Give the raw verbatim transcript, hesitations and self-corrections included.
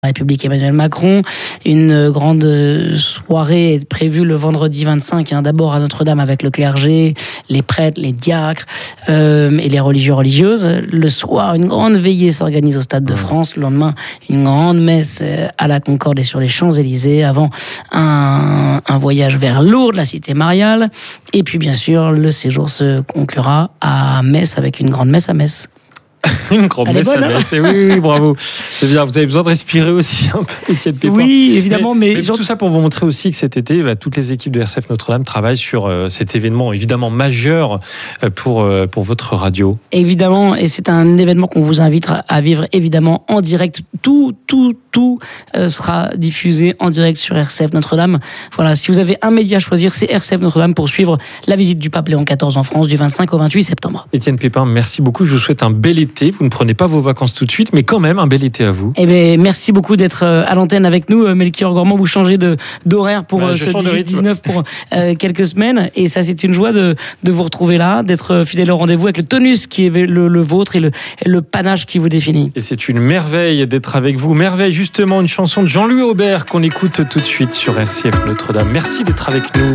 République Emmanuel Macron. Une grande soirée est prévue le vendredi vingt-cinq, hein, d'abord à Notre-Dame avec le clergé, les prêtres, les diacres euh, et les religieux religieuses. Le soir, une grande veillée s'organise au Stade de France. Le lendemain, une grande messe à la Concorde et sur les Champs-Élysées, avant un, un voyage vers Lourdes, la cité mariale. Et puis bien sûr, le séjour se conclura à Metz avec une grande messe à Metz. Une grande Elle messe est bonne, à hein. Metz. Oui, oui, oui, bravo. C'est bien. Vous avez besoin de respirer aussi un peu, Étienne Pépin. Oui, évidemment, mais, mais, mais genre... tout ça pour vous montrer aussi que cet été, bah, toutes les équipes de R C F Notre-Dame travaillent sur euh, cet événement évidemment majeur euh, pour euh, pour votre radio. Évidemment, et c'est un événement qu'on vous invite à vivre évidemment en direct. Tout, tout, tout euh, sera diffusé en direct sur R C F Notre-Dame. Voilà, si vous avez un média à choisir, c'est R C F Notre-Dame pour suivre la visite du pape Léon quatorze en France du vingt-cinq au vingt-huit septembre. Étienne Pépin, merci beaucoup. Je vous souhaite un bel été. Vous ne prenez pas vos vacances tout de suite, mais quand même un bel été à vous. Eh bien, merci beaucoup d'être à l'antenne avec nous, Melchior Gormand. Vous changez de, d'horaire pour bah, ce dix-huit dix-neuf pour euh, quelques semaines. Et ça, c'est une joie de, de vous retrouver là, d'être fidèle au rendez-vous avec le tonus qui est le, le vôtre et le, et le panache qui vous définit. Et c'est une merveille d'être avec vous. Merveille, justement, une chanson de Jean-Louis Aubert qu'on écoute tout de suite sur R C F Notre-Dame. Merci d'être avec nous.